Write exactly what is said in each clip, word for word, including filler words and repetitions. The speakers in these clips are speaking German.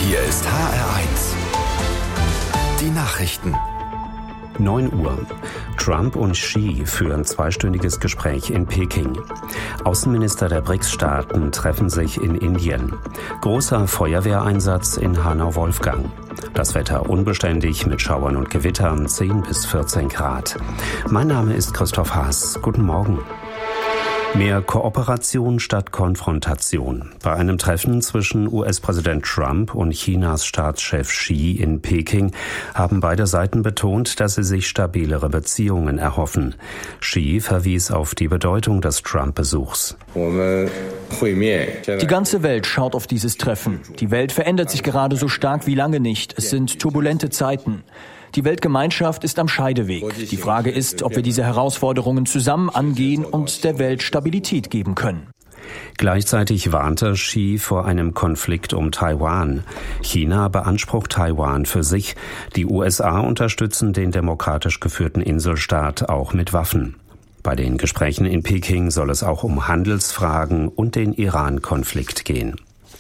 Hier ist H R eins. Die Nachrichten. neun Uhr. Trump und Xi führen zweistündiges Gespräch in Peking. Außenminister der B R I C S-Staaten treffen sich in Indien. Großer Feuerwehreinsatz in Hanau-Wolfgang. Das Wetter unbeständig mit Schauern und Gewittern, zehn bis vierzehn Grad. Mein Name ist Christoph Haas. Guten Morgen. Mehr Kooperation statt Konfrontation. Bei einem Treffen zwischen U S-Präsident Trump und Chinas Staatschef Xi in Peking haben beide Seiten betont, dass sie sich stabilere Beziehungen erhoffen. Xi verwies auf die Bedeutung des Trump-Besuchs. Die ganze Welt schaut auf dieses Treffen. Die Welt verändert sich gerade so stark wie lange nicht. Es sind turbulente Zeiten. Die Weltgemeinschaft ist am Scheideweg. Die Frage ist, ob wir diese Herausforderungen zusammen angehen und der Welt Stabilität geben können. Gleichzeitig warnte Xi vor einem Konflikt um Taiwan. China beansprucht Taiwan für sich. Die U S A unterstützen den demokratisch geführten Inselstaat auch mit Waffen. Bei den Gesprächen in Peking soll es auch um Handelsfragen und den Iran-Konflikt gehen.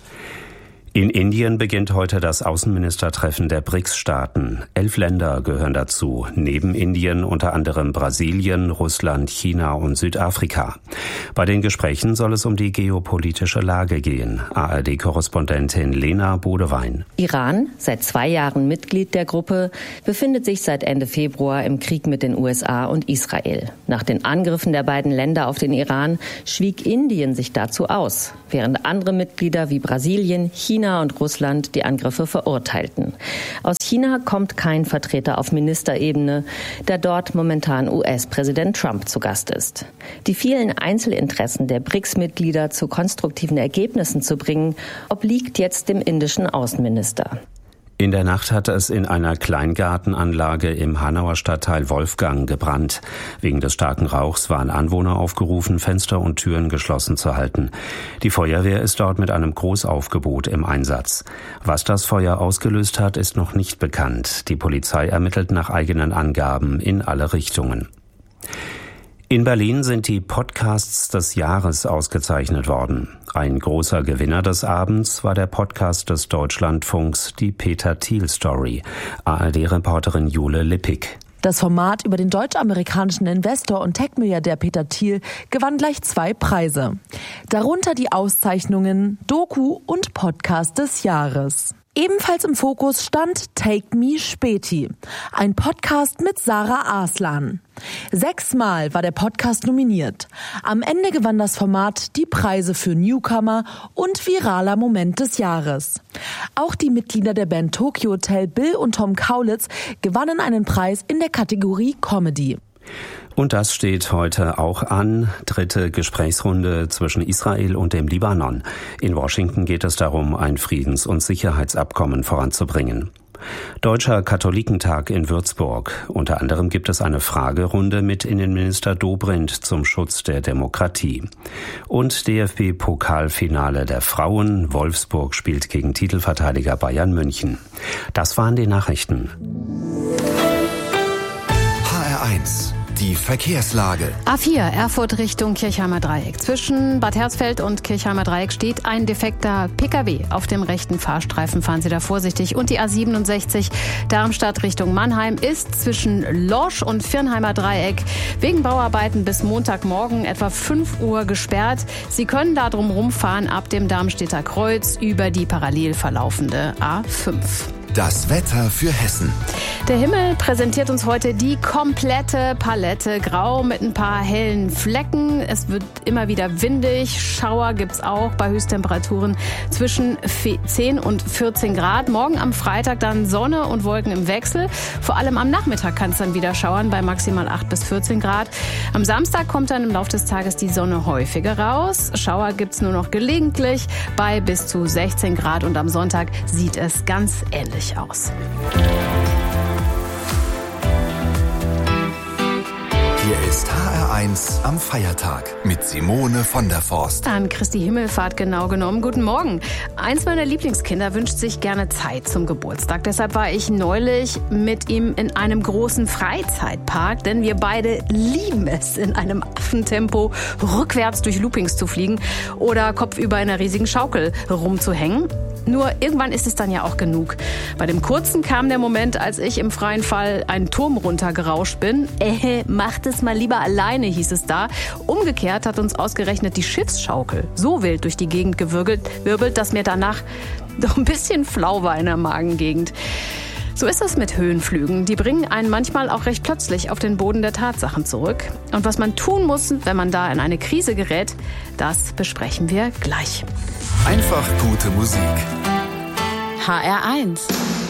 In Indien beginnt heute das Außenministertreffen der B R I C S-Staaten. Elf Länder gehören dazu, neben Indien unter anderem Brasilien, Russland, China und Südafrika. Bei den Gesprächen soll es um die geopolitische Lage gehen. A R D-Korrespondentin Lena Bodewein. Iran, seit zwei Jahren Mitglied der Gruppe, befindet sich seit Ende Februar im Krieg mit den U S A und Israel. Nach den Angriffen der beiden Länder auf den Iran schwieg Indien sich dazu aus, während andere Mitglieder wie Brasilien, China und Russland die Angriffe verurteilten. Aus China kommt kein Vertreter auf Ministerebene, da dort momentan U S-Präsident Trump zu Gast ist. Die vielen Einzelinteressen der B R I C S-Mitglieder zu konstruktiven Ergebnissen zu bringen, obliegt jetzt dem indischen Außenminister. In der Nacht hatte es in einer Kleingartenanlage im Hanauer Stadtteil Wolfgang gebrannt. Wegen des starken Rauchs waren Anwohner aufgerufen, Fenster und Türen geschlossen zu halten. Die Feuerwehr ist dort mit einem Großaufgebot im Einsatz. Was das Feuer ausgelöst hat, ist noch nicht bekannt. Die Polizei ermittelt nach eigenen Angaben in alle Richtungen. In Berlin sind die Podcasts des Jahres ausgezeichnet worden. Ein großer Gewinner des Abends war der Podcast des Deutschlandfunks Die Peter Thiel Story. A R D-Reporterin Jule Lippig. Das Format über den deutsch-amerikanischen Investor und Tech-Milliardär Peter Thiel gewann gleich zwei Preise. Darunter die Auszeichnungen Doku und Podcast des Jahres. Ebenfalls im Fokus stand Take Me Späti, ein Podcast mit Sarah Arslan. Sechsmal war der Podcast nominiert. Am Ende gewann das Format die Preise für Newcomer und viraler Moment des Jahres. Auch die Mitglieder der Band Tokyo Hotel, Bill und Tom Kaulitz, gewannen einen Preis in der Kategorie Comedy. Und das steht heute auch an. Dritte Gesprächsrunde zwischen Israel und dem Libanon. In Washington geht es darum, ein Friedens- und Sicherheitsabkommen voranzubringen. Deutscher Katholikentag in Würzburg. Unter anderem gibt es eine Fragerunde mit Innenminister Dobrindt zum Schutz der Demokratie. Und D F B-Pokalfinale der Frauen. Wolfsburg spielt gegen Titelverteidiger Bayern München. Das waren die Nachrichten. H R eins. Die Verkehrslage. A vier, Erfurt Richtung Kirchheimer Dreieck. Zwischen Bad Hersfeld und Kirchheimer Dreieck steht ein defekter Pkw. Auf dem rechten Fahrstreifen fahren Sie da vorsichtig. Und die A siebenundsechzig, Darmstadt Richtung Mannheim, ist zwischen Lorsch und Viernheimer Dreieck wegen Bauarbeiten bis Montagmorgen etwa fünf Uhr gesperrt. Sie können da drum rumfahren ab dem Darmstädter Kreuz über die parallel verlaufende A fünf. Das Wetter für Hessen. Der Himmel präsentiert uns heute die komplette Palette. Grau mit ein paar hellen Flecken. Es wird immer wieder windig. Schauer gibt's auch bei Höchsttemperaturen zwischen zehn und vierzehn Grad. Morgen am Freitag dann Sonne und Wolken im Wechsel. Vor allem am Nachmittag kann es dann wieder schauern bei maximal acht bis vierzehn Grad. Am Samstag kommt dann im Laufe des Tages die Sonne häufiger raus. Schauer gibt's nur noch gelegentlich bei bis zu sechzehn Grad. Und am Sonntag sieht es ganz ähnlich aus. Hier ist H R eins am Feiertag mit Simone von der Forst. An Christi Himmelfahrt genau genommen. Guten Morgen. Eins meiner Lieblingskinder wünscht sich gerne Zeit zum Geburtstag. Deshalb war ich neulich mit ihm in einem großen Freizeitpark, denn wir beide lieben es, in einem Affentempo rückwärts durch Loopings zu fliegen oder kopfüber in einer riesigen Schaukel rumzuhängen. Nur irgendwann ist es dann ja auch genug. Bei dem kurzen kam der Moment, als ich im freien Fall einen Turm runtergerauscht bin. Äh, macht es mal lieber alleine, hieß es da. Umgekehrt hat uns ausgerechnet die Schiffsschaukel so wild durch die Gegend gewirbelt, wirbelt, dass mir danach doch ein bisschen flau war in der Magengegend. So ist es mit Höhenflügen. Die bringen einen manchmal auch recht plötzlich auf den Boden der Tatsachen zurück. Und was man tun muss, wenn man da in eine Krise gerät, das besprechen wir gleich. Einfach gute Musik. H R eins